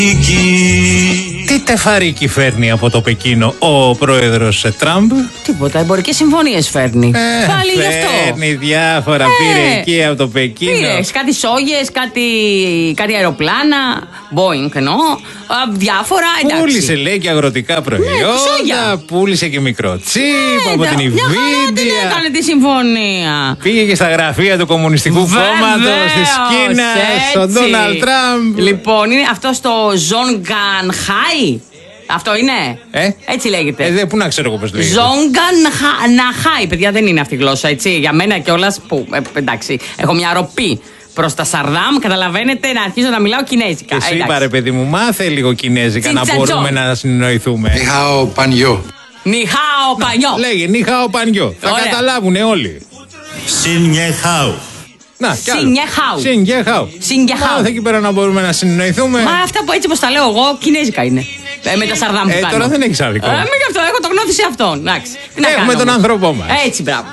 Τι τεφαρίκι φέρνει από το Πεκίνο ο πρόεδρος Τραμπ? Τίποτα, εμπορικές συμφωνίες φέρνει. Πάλι γι' αυτό. Φέρνει διάφορα, πήρε εκεί από το Πεκίνο. Πήρες κάτι σόγες, κάτι αεροπλάνα, Boeing εννοώ, διάφορα, εντάξει. Πούλησε λέει και αγροτικά προϊόντα, πούλησε και μικρό τσίπ από την Nvidia. Δεν έκανε τη συμφωνία. Πήγε και στα γραφεία του Κομμουνιστικού Κόμματος της Κίνας, στον Ντόναλντ Τραμπ. Λοιπόν, είναι αυτό στο Ζονγκανχάι. Αυτό είναι. Έτσι λέγεται. Πού να ξέρω εγώ πώς λέγεται. Ζονγκανχάι. Παιδιά, δεν είναι αυτή η γλώσσα, έτσι. Για μένα κιόλας που. Εντάξει, έχω μια ροπή προς τα Σαρδάμ, καταλαβαίνετε, να αρχίζω να μιλάω κινέζικα. Εσύ είπα ρε παιδί μου, μάθε λίγο κινέζικα να μπορούμε να συνεννοηθούμε. Νιχάο πανιό. Νιχάο πανιό. Λέγε νιχάο πανιό. Θα καταλάβουνε όλοι. Σινιεχάου. Να, κι άλλο. Σινιεχάου. Μάθε εκεί πέρα να μπορούμε να συνεννοηθούμε. Μα αυτά που έτσι όπως τα λέω εγώ, κινέζικα είναι. Με τα Σαρδάμ που κάνω. Τώρα δεν έχεις άδικο. Μην γι' αυτό, έχω το γνώθι σε αυτόν. Έχουμε τον άνθρωπό μας. Έτσι, μπράβο.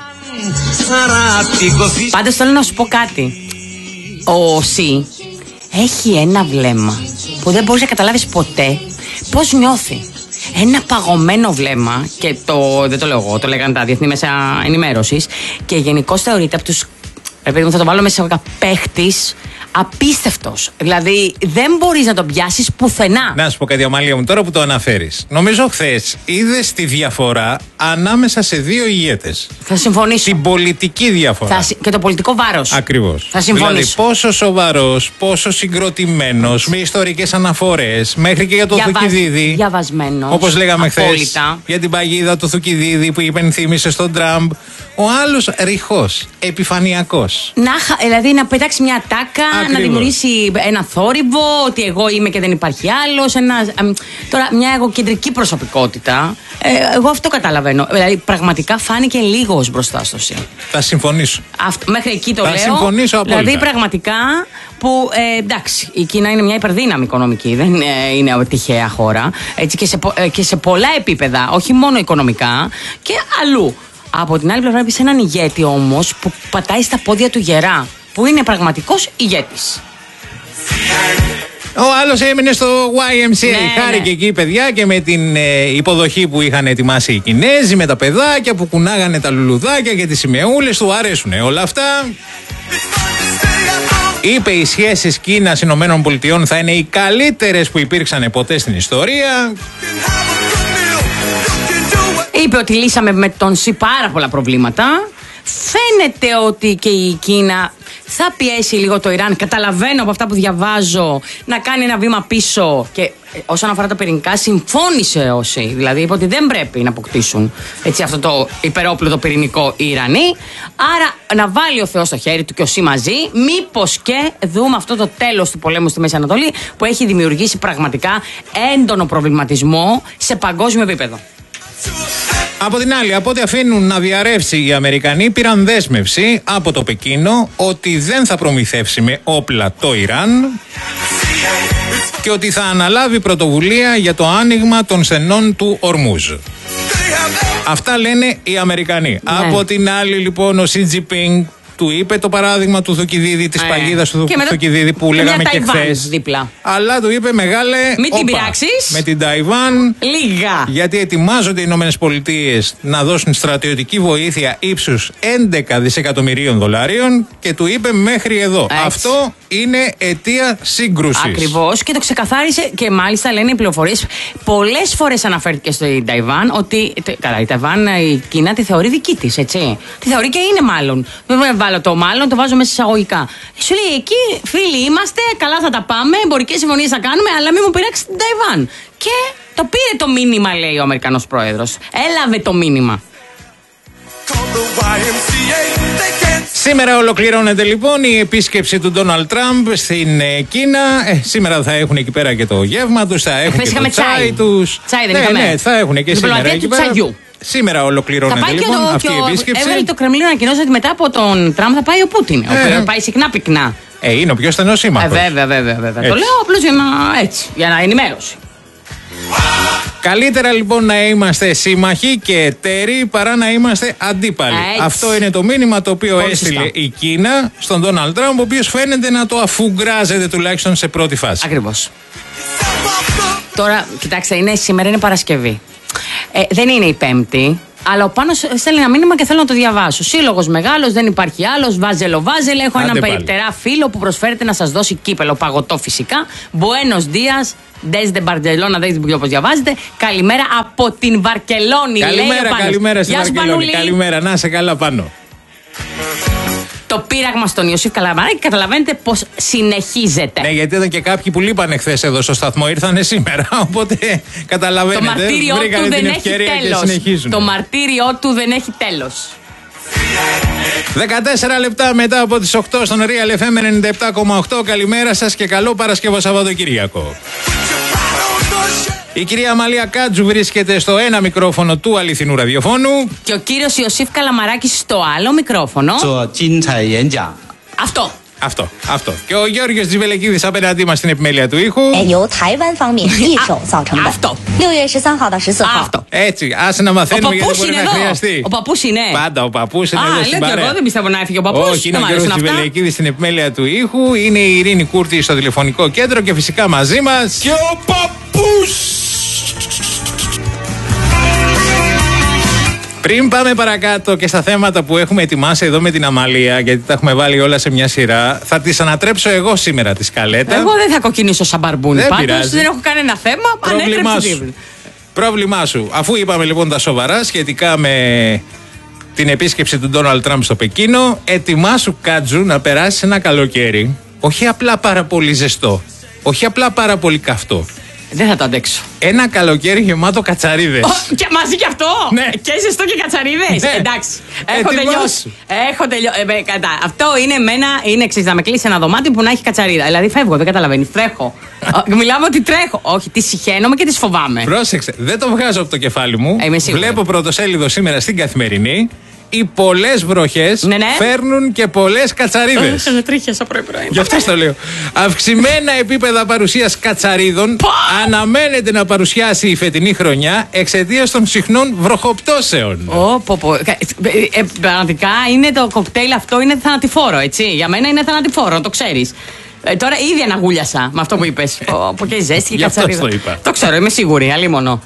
Πάντως θέλω να σου πω κάτι. Ο Σι έχει ένα βλέμμα που δεν μπορείς να καταλάβεις ποτέ πώς νιώθει. Ένα παγωμένο βλέμμα, και δεν το λέω εγώ, το λέγανε τα διεθνή μέσα ενημέρωσης, και γενικώς θεωρείται από τους, θα το βάλω μέσα σε παίχτης απίστευτος. Δηλαδή δεν μπορείς να τον πιάσεις πουθενά. Να σου πω κάτι, Αμάλια μου, τώρα που το αναφέρεις. Νομίζω χθες είδες τη διαφορά ανάμεσα σε δύο ηγέτες. Θα συμφωνήσω. Την πολιτική διαφορά. Και το πολιτικό βάρος. Ακριβώς. Θα συμφωνήσω. Δηλαδή πόσο σοβαρός, πόσο συγκροτημένος, με ιστορικές αναφορές, μέχρι και για το Θουκυδίδη. Διαβασμένος. Όπως λέγαμε χθες για την παγίδα του Θουκυδίδη που υπενθύμησε στον Τραμπ. Ο άλλος ρηχός, επιφανειακός. Δηλαδή να πετάξει μια τάκα. Ακριβώς. Να δημιουργήσει ένα θόρυβο, ότι εγώ είμαι και δεν υπάρχει άλλος. Τώρα, μια εγωκεντρική προσωπικότητα. Εγώ αυτό καταλαβαίνω. Δηλαδή, πραγματικά φάνηκε λίγος μπροστά στο ΣΥ. Θα συμφωνήσω. Μέχρι εκεί το λέω. Θα συμφωνήσω απόλυτα. Δηλαδή, πραγματικά που εντάξει, η Κίνα είναι μια υπερδύναμη οικονομική. Δεν είναι τυχαία χώρα. Έτσι, και σε πολλά επίπεδα, όχι μόνο οικονομικά και αλλού. Από την άλλη πλευρά, βλέπεις έναν ηγέτη όμως που πατάει στα πόδια του γερά. Που είναι πραγματικός ηγέτης. Ο άλλος έμεινε στο YMCA. Χάρηκε εκεί παιδιά και με την υποδοχή που είχαν ετοιμάσει οι Κινέζοι, με τα παιδάκια που κουνάγανε τα λουλουδάκια και τις σημεούλες του. Αρέσουν όλα αυτά. Είπε οι σχέσεις Κίνας-Ηνωμένων Πολιτειών θα είναι οι καλύτερες που υπήρξαν ποτέ στην ιστορία. Είπε ότι λύσαμε με τον ΣΥ πάρα πολλά προβλήματα. Φαίνεται ότι και η Κίνα θα πιέσει λίγο το Ιράν. Καταλαβαίνω από αυτά που διαβάζω να κάνει ένα βήμα πίσω. Και όσον αφορά τα πυρηνικά, συμφώνησε ο ΣΥ. Δηλαδή είπε ότι δεν πρέπει να αποκτήσουν αυτό το υπερόπλο το πυρηνικό οι Ιρανοί. Άρα να βάλει ο Θεός στο χέρι του και ο ΣΥ μαζί. Μήπως και δούμε αυτό το τέλος του πολέμου στη Μέση Ανατολή που έχει δημιουργήσει πραγματικά έντονο προβληματισμό σε παγκόσμιο επίπεδο. Από την άλλη, από ό,τι αφήνουν να διαρρεύσει οι Αμερικανοί, πήραν δέσμευση από το Πεκίνο ότι δεν θα προμηθεύσει με όπλα το Ιράν και ότι θα αναλάβει πρωτοβουλία για το άνοιγμα των στενών του Ορμούζ. Αυτά λένε οι Αμερικανοί. Ναι. Από την άλλη, λοιπόν, ο Σι Τζινπίνγκ του είπε το παράδειγμα του Θουκυδίδη, της παγίδας του Θουκυδίδη που λέγαμε και χθες. Αλλά του είπε μεγάλε. Μην την πειράξεις. Με την Ταϊβάν. Λίγα. Γιατί ετοιμάζονται οι Ηνωμένες Πολιτείες να δώσουν στρατιωτική βοήθεια ύψους 11 δισεκατομμυρίων δολαρίων και του είπε μέχρι εδώ. Έτσι. Αυτό είναι αιτία σύγκρουσης. Ακριβώς, και το ξεκαθάρισε και μάλιστα λένε οι πληροφορίες. Πολλές φορές αναφέρθηκε στην Ταϊβάν ότι. Καλά, η Ταϊβάν η Κίνα τη θεωρεί δική της, έτσι. Τη θεωρεί και είναι μάλλον. Το μάλλον, το βάζω μέσα εισαγωγικά. Σου λέει εκεί, φίλοι είμαστε, καλά θα τα πάμε, εμπορικές συμφωνίες θα κάνουμε, αλλά μην μου πειράξει την Ταϊβάν. Και το πήρε το μήνυμα, λέει ο Αμερικανός πρόεδρος. Έλαβε το μήνυμα. Σήμερα ολοκληρώνεται λοιπόν η επίσκεψη του Ντόναλντ Τραμπ στην Κίνα. Σήμερα θα έχουν εκεί πέρα και το γεύμα τους, θα έχουν και το τσάι τους. Τσάι δεν είχαμε. Ναι, θα έχουν και σήμερα εκεί πέρα. Σήμερα ολοκληρώνεται λοιπόν αυτή η επίσκεψη. Έβγαλε το Κρεμλίνο να ανακοινώσει ότι μετά από τον Τραμπ θα πάει ο Πούτιν. Πάει συχνά πυκνά. Είναι ο πιο στενός σύμμαχος. Βέβαια. Το λέω απλώς για να ενημέρωση. Καλύτερα λοιπόν να είμαστε σύμμαχοι και εταίροι παρά να είμαστε αντίπαλοι. Έτσι. Αυτό είναι το μήνυμα το οποίο έστειλε η Κίνα στον Ντόναλντ Τραμπ, ο οποίος φαίνεται να το αφουγκράζεται τουλάχιστον σε πρώτη φάση. Ακριβώς. Τώρα, κοιτάξτε, σήμερα είναι Παρασκευή. Δεν είναι η Πέμπτη. Αλλά ο Πάνος στέλνει ένα μήνυμα και θέλω να το διαβάσω. Σύλλογος μεγάλος, δεν υπάρχει άλλος. Βάζελο. Έχω έναν περιπτερά φίλο που προσφέρεται να σας δώσει κύπελο. Παγωτό φυσικά. Buenos días. Desde Barcelona, δεν ξέρω πώς διαβάζετε. Καλημέρα από την Βαρκελόνη. Καλημέρα στη Βαρκελόνη. Καλημέρα, να σε καλά Πάνο. Το πείραγμα στον Ιωσήφ Καλαμαράκη, καταλαβαίνετε πως συνεχίζεται. Ναι, γιατί ήταν και κάποιοι που λείπανε χθες εδώ στο σταθμό, ήρθανε σήμερα. Οπότε καταλαβαίνετε. Το μαρτύριό του δεν έχει τέλος. Το μαρτύριό του δεν έχει τέλος. 14 λεπτά μετά από τις 8 στον Real FM 97,8. Καλημέρα σας και καλό Παρασκευό Σαββατοκύριακο. Η κυρία Αμαλία Κάτζου βρίσκεται στο ένα μικρόφωνο του αληθινού ραδιοφώνου. Και ο κύριος Ιωσήφ Καλαμαράκης στο άλλο μικρόφωνο. Αυτό. Και ο Γιώργος Τζιβελεκίδης απέναντί μας στην επιμέλεια του ήχου. Αυτό. Έτσι, άσε να μαθαίνουμε γιατί μπορεί να χρειαστεί. Ο παππούς είναι. Πάντα ο παππούς είναι εδώ στην παρέα. Εγώ δεν πιστεύω να έφυγε ο παππούς. Όχι, είναι ο Γιώργος Τζιβελεκίδης στην επιμέλεια του ήχου. Είναι η Ειρήνη Κούρτη στο τηλεφωνικό κέντρο και φυσικά μαζί μας. Και ο παππούς. Πριν πάμε παρακάτω και στα θέματα που έχουμε ετοιμάσει εδώ με την Αμαλία, γιατί τα έχουμε βάλει όλα σε μια σειρά, θα τις ανατρέψω εγώ σήμερα τη σκαλέτα. Εγώ δεν θα κοκκινήσω σαν μπαρμπούνι. Πάντως δεν έχω κανένα θέμα. Πρόβλημά σου. Αφού είπαμε λοιπόν τα σοβαρά σχετικά με την επίσκεψη του Ντόναλντ Τραμπ στο Πεκίνο, ετοιμάσου Κάτζου να περάσει ένα καλοκαίρι. Όχι απλά πάρα πολύ ζεστό. Όχι απλά πάρα πολύ καυτό. Δεν θα το αντέξω. Ένα καλοκαίρι γεμάτο κατσαρίδες. Και μαζί και αυτό! Ναι. Και ζεστό και κατσαρίδες. Ναι. Εντάξει. Έχω τελειώσει. Αυτό είναι εμένα, είναι εξής. Να με κλείσει ένα δωμάτιο που να έχει κατσαρίδα. Δηλαδή φεύγω, δεν καταλαβαίνει. Τρέχω. Μιλάμε ότι τρέχω. Όχι, τι συχαίνομαι και τι φοβάμαι. Πρόσεξε, δεν το βγάζω από το κεφάλι μου. Βλέπω πρωτοσέλιδο σήμερα στην Καθημερινή. Οι πολλές βροχές φέρνουν και πολλές κατσαρίδες. Τρίχιασα πρωί-πρωί. Γι' αυτό το λέω. Αυξημένα επίπεδα παρουσίας κατσαρίδων αναμένεται να παρουσιάσει η φετινή χρονιά εξαιτίας των συχνών βροχοπτώσεων. Πραγματικά είναι το κοκτέιλ αυτό, είναι θανατηφόρο, έτσι. Για μένα είναι θανατηφόρο, το ξέρεις. Τώρα ήδη αναγούλιασα με αυτό που είπες. Από και ζέστη και κατσαρίδα. Το ξέρω, είμαι σίγουρη, αλίμονο.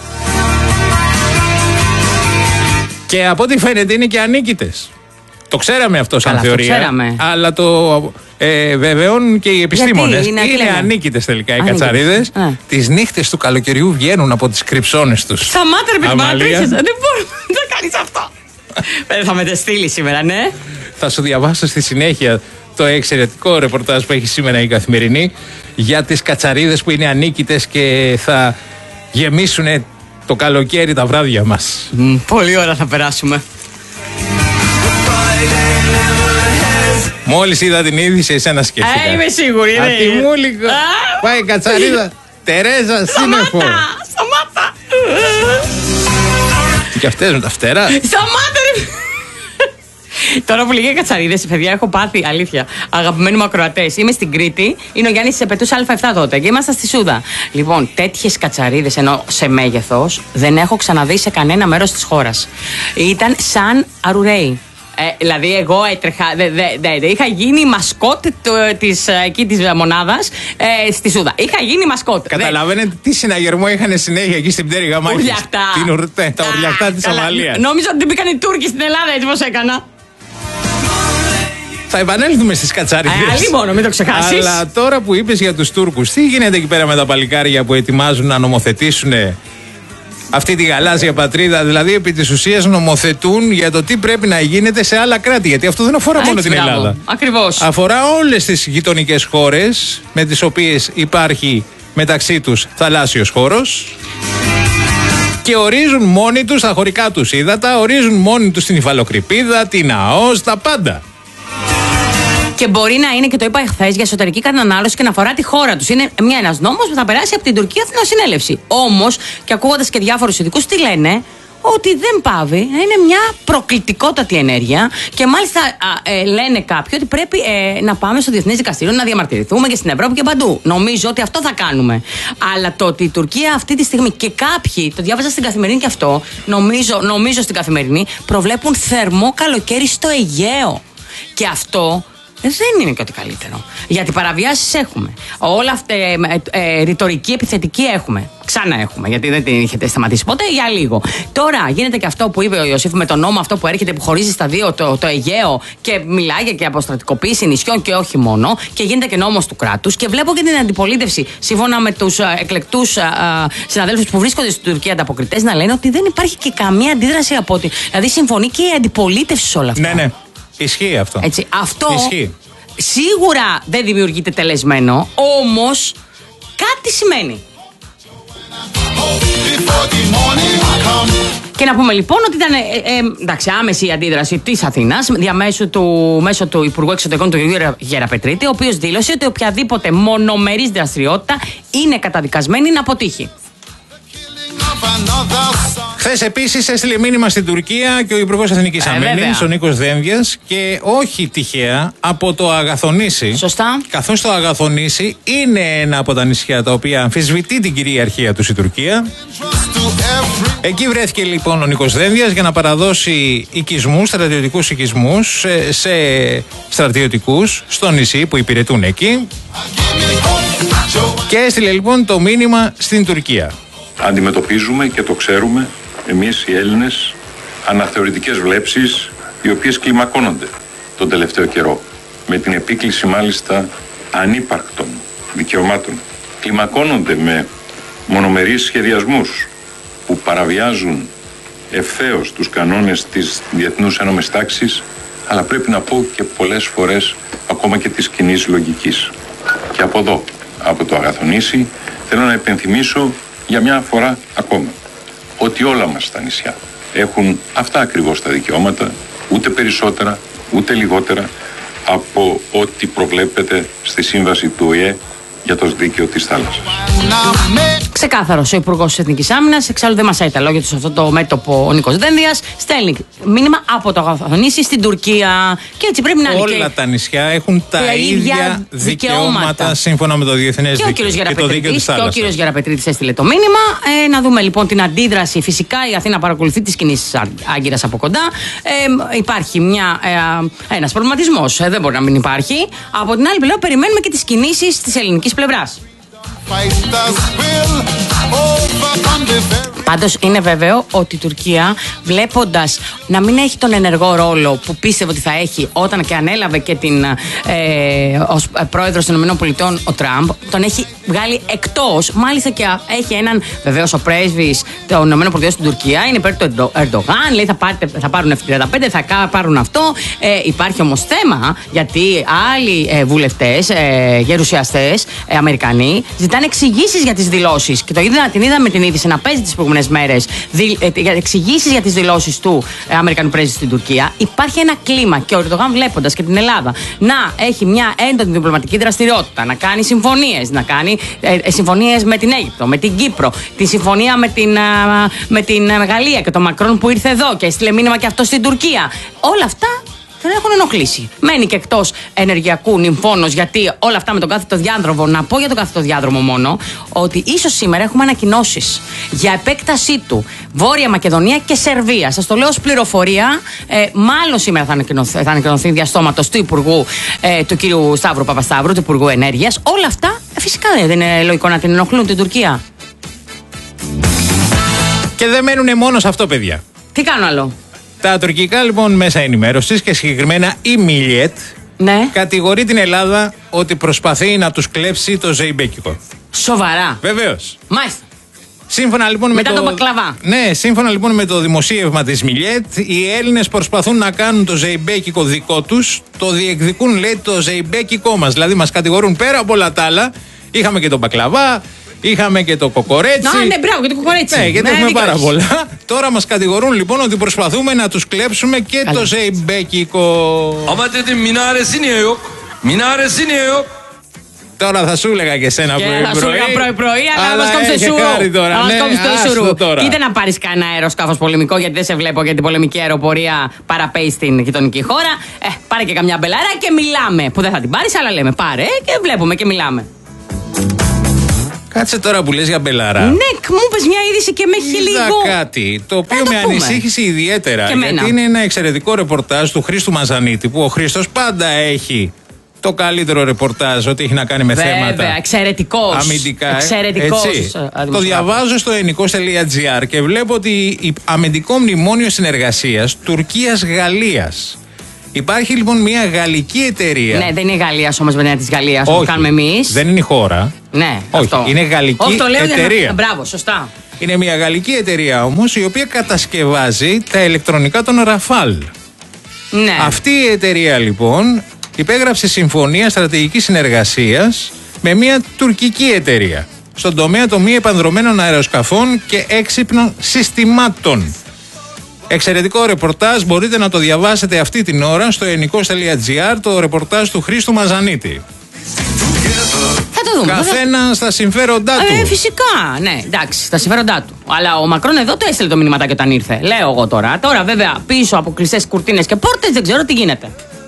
Και από ό,τι φαίνεται είναι και ανίκητες. Το ξέραμε αυτό σαν θεωρία. Αλλά το βεβαιώνουν και οι επιστήμονες. Είναι ανίκητες τελικά οι κατσαρίδες. Τις νύχτες του καλοκαιριού βγαίνουν από τις κρυψώνες τους. Σταμάτε ρε παιδί, δεν μπορώ να κάνεις αυτό. Θα με στείλει σήμερα, ναι. Θα σου διαβάσω στη συνέχεια το εξαιρετικό ρεπορτάζ που έχει σήμερα η Καθημερινή για τις κατσαρίδες που είναι ανίκητες και θα γεμίσουν το καλοκαίρι τα βράδια μας. Πολύ ώρα θα περάσουμε. Μόλις είδα την είδηση, εσένα σκέφτηκα. Είμαι σίγουρη. Ατιμούλικο. Πάει κατσαρίδα. Τερέζα, σύννεφο. Σταμάτα. Και αυτές με τα φτερά. Σταμάτα ρε. Τώρα που λέγε κατσαρίδες, παιδιά, έχω πάθει, αλήθεια. Αγαπημένοι μου ακροατές, είμαι στην Κρήτη, είναι ο Γιάννης Σεπετούς Α7 τότε και είμαστε στη Σούδα. Λοιπόν, τέτοιες κατσαρίδες, ενώ σε μέγεθος, δεν έχω ξαναδεί σε κανένα μέρος της χώρας. Ήταν σαν αρουραίοι. Δηλαδή, εγώ έτρεχα. Είχα γίνει μασκότ της μονάδας στη Σούδα. Είχα γίνει μασκότ. Καταλαβαίνετε τι συναγερμό είχαν συνέχεια εκεί στην πτέρυγα μάχης. Τα ουρλιαχτά της Αμαλίας. Νόμιζα ότι μπήκαν οι Τούρκοι στην Ελλάδα, έτσι πως έκανα. Θα επανέλθουμε στις κατσαρίδες. Αλλή μόνο, μην το ξεχάσεις. Αλλά τώρα που είπες για τους Τούρκους, τι γίνεται εκεί πέρα με τα παλικάρια που ετοιμάζουν να νομοθετήσουν αυτή τη γαλάζια πατρίδα, δηλαδή επί της ουσίας νομοθετούν για το τι πρέπει να γίνεται σε άλλα κράτη. Γιατί αυτό δεν αφορά μόνο την Ελλάδα. Ακριβώς. Αφορά όλες τις γειτονικές χώρες με τις οποίες υπάρχει μεταξύ τους θαλάσσιος χώρος. Και ορίζουν μόνοι τους τα χωρικά τους ύδατα, ορίζουν μόνοι τους την υφαλοκρηπίδα, την ΑΟΣ, τα πάντα. Και μπορεί να είναι, και το είπα χθες, για εσωτερική κατανάλωση και να αφορά τη χώρα τους. Είναι ένας νόμος που θα περάσει από την Τουρκία Εθνοσυνέλευση. Όμως, και ακούγοντας και διάφορους ειδικούς, τι λένε, ότι δεν πάβει, είναι μια προκλητικότατη ενέργεια. Και μάλιστα λένε κάποιοι ότι πρέπει να πάμε στο Διεθνές Δικαστήριο να διαμαρτυρηθούμε και στην Ευρώπη και παντού. Νομίζω ότι αυτό θα κάνουμε. Αλλά το ότι η Τουρκία αυτή τη στιγμή, και κάποιοι, το διάβαζα στην Καθημερινή και αυτό, νομίζω στην Καθημερινή, προβλέπουν θερμό καλοκαίρι στο Αιγαίο. Και αυτό Δεν είναι και ότι καλύτερο. Γιατί παραβιάσεις έχουμε. Όλα αυτά, ρητορική, επιθετική έχουμε. Ξανά έχουμε. Γιατί δεν την είχετε σταματήσει ποτέ για λίγο. Τώρα γίνεται και αυτό που είπε ο Ιωσήφ με τον νόμο αυτό που έρχεται, που χωρίζει στα δύο το Αιγαίο και μιλάει και αποστρατικοποίηση νησιών και όχι μόνο. Και γίνεται και νόμος του κράτους. Και βλέπω και την αντιπολίτευση, σύμφωνα με τους εκλεκτούς συναδέλφους που βρίσκονται στην Τουρκία ανταποκριτές, να λένε ότι δεν υπάρχει και καμία αντίδραση από ότι. Δηλαδή συμφωνεί και η αντιπολίτευση σε όλα αυτά. Ναι. Ισχύει αυτό. Έτσι, αυτό ισχύει. Σίγουρα δεν δημιουργείται τελεσμένο, όμως κάτι σημαίνει. Και να πούμε λοιπόν ότι ήταν εντάξει, άμεση η αντίδραση της Αθήνας μέσω του Υπουργού Εξωτερικών του κ. Γεραπετρίτη, ο οποίος δήλωσε ότι οποιαδήποτε μονομερής δραστηριότητα είναι καταδικασμένη να αποτύχει. Χθες επίσης έστειλε μήνυμα στην Τουρκία και ο Υπουργός Εθνικής Αμήνης, ο Νίκος Δένδιας, και όχι τυχαία από το Αγαθονήσι. Σωστά. Καθώς το Αγαθονήσι είναι ένα από τα νησιά τα οποία αμφισβητεί την κυριαρχία τους η Τουρκία. Εκεί βρέθηκε λοιπόν ο Νίκος Δένδιας για να παραδώσει οικισμούς, στρατιωτικούς οικισμούς σε στρατιωτικούς στο νησί που υπηρετούν εκεί. Και έστειλε λοιπόν το μήνυμα στην Τουρκία. Αντιμετωπίζουμε και το ξέρουμε εμείς οι Έλληνες αναθεωρητικές βλέψεις οι οποίες κλιμακώνονται τον τελευταίο καιρό με την επίκληση μάλιστα ανύπαρκτων δικαιωμάτων. Κλιμακώνονται με μονομερείς σχεδιασμούς που παραβιάζουν ευθέως τους κανόνες της διεθνούς ένομης τάξης, αλλά πρέπει να πω και πολλές φορές ακόμα και της κοινής λογικής. Και από εδώ, από το Αγαθονήσι, θέλω να υπενθυμίσω για μια φορά ακόμα ότι όλα μας τα νησιά έχουν αυτά ακριβώς τα δικαιώματα, ούτε περισσότερα ούτε λιγότερα από ό,τι προβλέπεται στη σύμβαση του ΟΗΕ για το δίκαιο της θάλασσας. Ξεκάθαρος ο Υπουργός της Εθνικής Άμυνας, εξάλλου δεν μασάει τα λόγια του σε αυτό το μέτωπο ο Νίκος Δένδιας, στέλνει μήνυμα από το Αγαθονήσι στην Τουρκία. Και έτσι πρέπει να είναι. Όλα τα νησιά έχουν τα ίδια δικαιώματα σύμφωνα με το διεθνές δίκαιο και το δίκαιο της θάλασσας. Και ο κ. Γεραπετρίτης έστειλε το μήνυμα. Να δούμε λοιπόν την αντίδραση. Φυσικά η Αθήνα παρακολουθεί τις κινήσεις Άγκυρας από κοντά. Υπάρχει ένας προβληματισμός. Δεν μπορεί να μην υπάρχει. Από την άλλη πλευρά περιμένουμε και τις κινήσεις της ελληνικής πλευράς. Πάντως είναι βέβαιο ότι η Τουρκία, βλέποντας να μην έχει τον ενεργό ρόλο που πίστευε ότι θα έχει όταν και ανέλαβε και ως πρόεδρος των ΗΠΑ ο Τραμπ, τον έχει βγάλει εκτός. Μάλιστα και έχει έναν, βεβαίως ο πρέσβης των ΗΠΑ στην Τουρκία είναι υπέρ του Ερντογάν, λέει θα πάρουν F-35, θα πάρουν αυτό. Υπάρχει όμως θέμα, γιατί άλλοι βουλευτές, γερουσιαστές Αμερικανοί ζητάνε εξηγήσεις για τις δηλώσεις. Και την είδαμε την είδηση να παίζει τις προηγούμενες μέρες. Εξηγήσεις για τις δηλώσεις του Αμερικανού πρέσβη στην Τουρκία. Υπάρχει ένα κλίμα και ο Ερντογάν, βλέποντας και την Ελλάδα να έχει μια έντονη διπλωματική δραστηριότητα, να κάνει συμφωνίες, να κάνει συμφωνίες με την Αίγυπτο, με την Κύπρο, τη συμφωνία με την Γαλλία και τον Μακρόν που ήρθε εδώ και έστειλε μήνυμα και αυτό στην Τουρκία. Όλα αυτά δεν έχουν ενοχλήσει. Μένει και εκτός ενεργειακού νυμφώνος, γιατί όλα αυτά με τον κάθετο διάδρομο, να πω για τον κάθετο διάδρομο μόνο, ότι ίσως σήμερα έχουμε ανακοινώσεις για επέκτασή του Βόρεια Μακεδονία και Σερβία. Σας το λέω ως πληροφορία. Μάλλον σήμερα θα ανακοινωθεί διαστόματος του Υπουργού, του κ. Σταύρου Παπασταύρου, του Υπουργού Ενέργειας. Όλα αυτά φυσικά δεν είναι λογικό να την ενοχλούν την Τουρκία. Και δεν μένουν μόνο σε αυτό, παιδιά. Τι κάνω άλλο. Τα τουρκικά λοιπόν μέσα ενημέρωσης και συγκεκριμένα η Μιλιέτ κατηγορεί την Ελλάδα ότι προσπαθεί να τους κλέψει το ζεϊμπέκικο. Σοβαρά. Βεβαίως. Μάλιστα. Σύμφωνα λοιπόν μετά τον μπακλαβά. Ναι, σύμφωνα λοιπόν με το δημοσίευμα της Μιλιέτ, οι Έλληνες προσπαθούν να κάνουν το ζεϊμπέκικο δικό τους. Το διεκδικούν, λέει, το ζεϊμπέκικο μας. Δηλαδή μας κατηγορούν πέρα από όλα τα άλλα. Είχαμε και τον μπακλαβά. Είχαμε και το κοκορέτσι. Ναι, μπράβο, και το κοκορέτσι. Ναι, γιατί έχουμε πάρα πολλά. Τώρα μας κατηγορούν λοιπόν ότι προσπαθούμε να τους κλέψουμε και το ζεϊμπέκικο. Τώρα θα σου έλεγα και εσένα πρωί-πρωί. Θα σου έλεγα πρωί-πρωί, αλλά μας κόψεις το σουρού. Είτε να πάρεις κανένα αεροσκάφος πολεμικό, γιατί δεν σε βλέπω για την πολεμική αεροπορία παραπέει στην γειτονική χώρα. Πάρε και καμιά μπελαρά και μιλάμε. Που δεν θα την πάρεις, αλλά λέμε πάρε και βλέπουμε και μιλάμε. Κάτσε τώρα που λες για μπελαρά. Ναι, μου πες μια είδηση και με έχει λίγο. Είδα κάτι το οποίο με ανησύχησε ιδιαίτερα. Γιατί είναι ένα εξαιρετικό ρεπορτάζ του Χρήστου Μαζανίτη, που ο Χρήστος πάντα έχει το καλύτερο ρεπορτάζ ό,τι έχει να κάνει με θέματα αμυντικά. Εξαιρετικός. Το διαβάζω στο ενικός.gr και βλέπω ότι αμυντικό μνημόνιο συνεργασίας Τουρκίας-Γαλλίας. Υπάρχει λοιπόν μια γαλλική εταιρεία. Ναι, δεν είναι η Γαλλία όμως, δεν είναι της Γαλλίας που κάνουμε εμείς. Δεν είναι η χώρα. Ναι, όχι, αυτό. Είναι γαλλική εταιρεία. Μπράβο, σωστά. Είναι μια γαλλική εταιρεία όμως η οποία κατασκευάζει τα ηλεκτρονικά των Ραφάλ. Ναι. Αυτή η εταιρεία λοιπόν υπέγραψε συμφωνία στρατηγικής συνεργασίας με μια τουρκική εταιρεία στον τομέα των μη επανδρωμένων αεροσκαφών και έξυπνων συστημάτων. Εξαιρετικό ρεπορτάζ, μπορείτε να το διαβάσετε αυτή την ώρα στο ενικός.gr, το ρεπορτάζ του Χρήστου Μαζανίτη. Θα το δούμε. Καθένα στα συμφέροντά του. Φυσικά, ναι, εντάξει, στα συμφέροντά του. Αλλά ο Μακρόν εδώ το έστειλε το μηνυματάκι όταν ήρθε. Λέω εγώ τώρα. Τώρα, βέβαια, πίσω από κλειστές κουρτίνες και πόρτες δεν ξέρω τι γίνεται.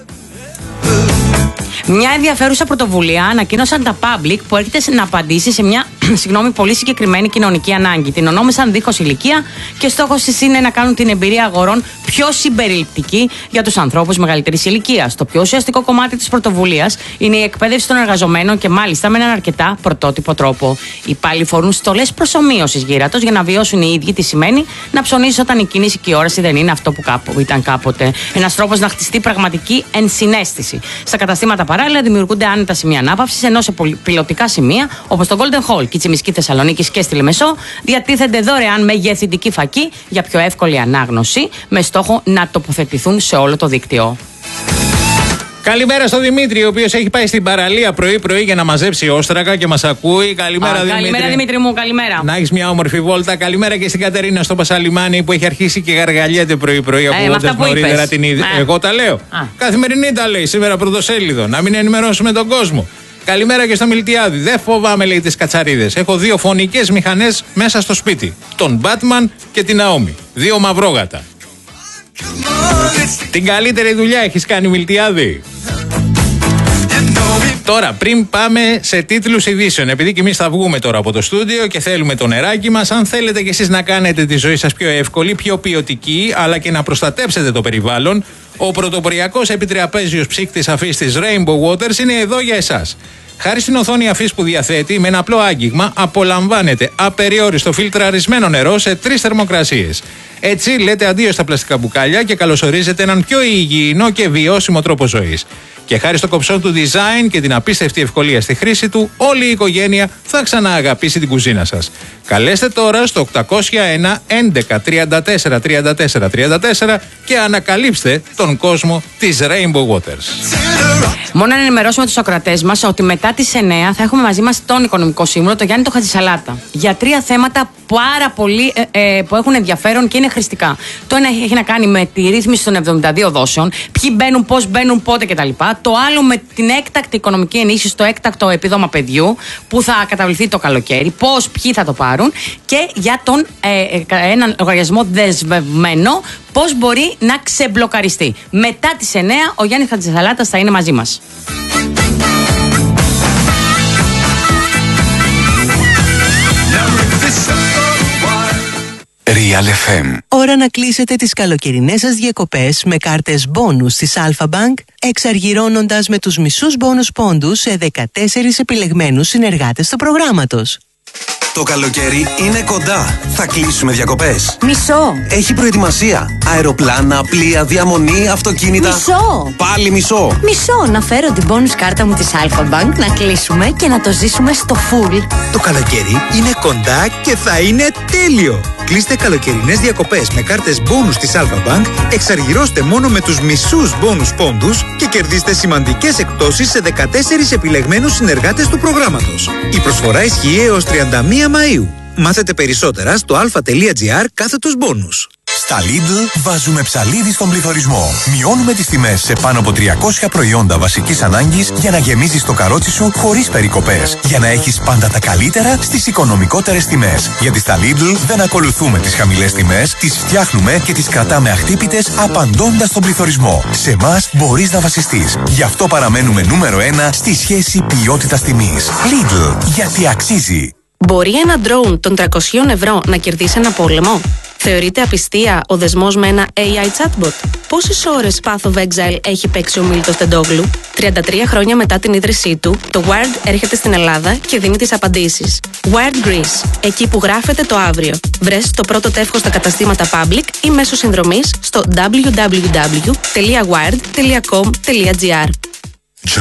Μια ενδιαφέρουσα πρωτοβουλία ανακοίνωσαν τα Public που έρχεται να απαντήσει σε μια πολύ συγκεκριμένη κοινωνική ανάγκη. Την ονόμασαν δίχως ηλικία και στόχος της είναι να κάνουν την εμπειρία αγορών πιο συμπεριληπτική για τους ανθρώπους μεγαλύτερης ηλικίας. Το πιο ουσιαστικό κομμάτι της πρωτοβουλίας είναι η εκπαίδευση των εργαζομένων και μάλιστα με έναν αρκετά πρωτότυπο τρόπο. Οι υπάλληλοι φορούν στολές προσομοίωσης γύρατος για να βιώσουν οι ίδιοι τι σημαίνει να ψωνίσει όταν η κίνηση και η όραση δεν είναι αυτό που ήταν κάποτε. Ένας τρόπος να χτιστεί πραγματική ενσυναίσθηση. Στα καταστήματα παράλληλα δημιουργούνται άνετα σημεία ανάπαυσης, ενώ σε πιλωτικά σημεία όπως το Golden Hall, Κιτσιμισκή Θεσσαλονίκης και στη Λεμεσό διατίθενται δωρεάν μεγεθυντική φακή για πιο εύκολη ανάγνωση, με στόχο να τοποθετηθούν σε όλο το δίκτυο. Καλημέρα στον Δημήτρη, ο οποίος έχει πάει στην παραλία πρωί-πρωί για να μαζέψει όστρακα και μας ακούει. Καλημέρα, Δημήτρη. Καλημέρα, Δημήτρη μου, καλημέρα. Να έχεις μια όμορφη βόλτα. Καλημέρα και στην Κατερίνα στο Πασαλιμάνι που έχει αρχίσει και γαργαλιέται πρωί-πρωί. Ακούγοντας νωρίτερα την είδη. Εγώ τα λέω. Καθημερινή τα λέει σήμερα πρωτοσέλιδο. Να μην ενημερώσουμε τον κόσμο. Καλημέρα και στο Μιλτιάδη. Δεν φοβάμαι, λέει, τις κατσαρίδες. Έχω 2 φωνικές μηχανές μέσα στο σπίτι. Τον Batman και την Naomi. 2 μαυρόγατα. Την καλύτερη δουλειά έχεις κάνει, Μιλτιάδη. Τώρα, πριν πάμε σε τίτλους ειδήσεων, επειδή και εμείς θα βγούμε τώρα από το στούντιο και θέλουμε το νεράκι μας, αν θέλετε κι εσείς να κάνετε τη ζωή σας πιο εύκολη, πιο ποιοτική, αλλά και να προστατέψετε το περιβάλλον, ο πρωτοποριακός επιτραπέζιος ψύκτης αφής της Rainbow Waters είναι εδώ για εσάς. Χάρη στην οθόνη αφής που διαθέτει, με ένα απλό άγγιγμα απολαμβάνετε απεριόριστο φιλτραρισμένο νερό σε 3 θερμοκρασίες. Έτσι λέτε αντίο στα πλαστικά μπουκάλια και καλωσορίζετε έναν πιο υγιεινό και βιώσιμο τρόπο ζωής. Και χάρη στο κοψόν του design και την απίστευτη ευκολία στη χρήση του, όλη η οικογένεια θα ξανααγαπήσει την κουζίνα σας. Καλέστε τώρα στο 801 11 34 34 34 και ανακαλύψτε τον κόσμο της Rainbow Waters. Μόνο να ενημερώσουμε τους ακροατές μας ότι μετά τις 9 θα έχουμε μαζί μας τον οικονομικό σύμβουλο, τον Γιάννη τον Χατζησαλάτα, για 3 θέματα πάρα πολύ που έχουν ενδιαφέρον και είναι χρηστικά. Το ένα έχει να κάνει με τη ρύθμιση των 72 δόσεων, ποιοι μπαίνουν, πώς μπαίνουν, πότε κτλ. Το άλλο με την έκτακτη οικονομική ενίσχυση, το έκτακτο επίδομα παιδιού που θα καταβληθεί το καλοκαίρι, πώς, ποιοι θα το πάρουν και για τον έναν λογαριασμό δεσμευμένο, πώς μπορεί να ξεμπλοκαριστεί. Μετά τις 9 ο Γιάννης Χατζησαλάτας θα είναι μαζί μας. Real FM. Ώρα να κλείσετε τις καλοκαιρινές σας διακοπές με κάρτες μπόνους της Alpha Bank, εξαργυρώνοντας με τους μισούς μπόνους πόντους σε 14 επιλεγμένους συνεργάτες του προγράμματος. Το καλοκαίρι είναι κοντά. Θα κλείσουμε διακοπές. Μισό. Έχει προετοιμασία. Αεροπλάνα, πλοία, διαμονή, αυτοκίνητα. Μισό. Πάλι μισό. Μισό. Να φέρω την bonus κάρτα μου της Alpha Bank, να κλείσουμε και να το ζήσουμε στο full. Το καλοκαίρι είναι κοντά και θα είναι τέλειο. Κλείστε καλοκαιρινές διακοπές με κάρτες bonus της Alpha Bank, εξαργυρώστε μόνο με τους μισούς bonus πόντους και κερδίστε σημαντικές εκπτώσεις σε 14 επιλεγμένους συνεργάτες του προγράμματος. Η προσφορά ισχύει έως 31 Μαΐου. Μάθετε περισσότερα στο alpha.gr/bonus. Στα Lidl βάζουμε ψαλίδι στον πληθωρισμό. Μειώνουμε τις τιμές σε πάνω από 300 προϊόντα βασικής ανάγκης για να γεμίζεις το καρότσι σου χωρίς περικοπές. Για να έχεις πάντα τα καλύτερα στις οικονομικότερες τιμές. Γιατί στα Lidl δεν ακολουθούμε τις χαμηλές τιμές, τις φτιάχνουμε και τις κρατάμε αχτύπητες απαντώντας στον πληθωρισμό. Σε εμάς μπορείς να βασιστείς. Γι' αυτό παραμένουμε νούμερο 1 στη σχέση ποιότητας-τιμής. Lidl, γιατί αξίζει. Μπορεί ένα drone των 300 ευρώ να κερδίσει ένα πόλεμο? Θεωρείται απιστία ο δεσμός με ένα AI chatbot? Πόσες ώρες Path of Exile έχει παίξει ο Μίλτος Τεντόγλου? 33 χρόνια μετά την ίδρυσή του, το Wired έρχεται στην Ελλάδα και δίνει τις απαντήσεις. Wired Greece, εκεί που γράφεται το αύριο. Βρες το πρώτο τεύχος στα καταστήματα Public ή μέσω συνδρομής στο www.wired.com.gr.